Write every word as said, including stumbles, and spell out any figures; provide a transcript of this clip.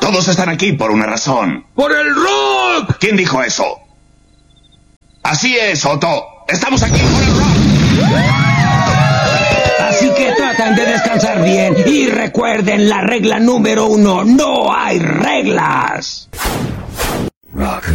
Todos están aquí por una razón. ¡Por el rock! ¿Quién dijo eso? Así es, Otto. Estamos aquí por el rock. Así que traten de descansar bien y recuerden la regla número uno. No hay reglas. Rock.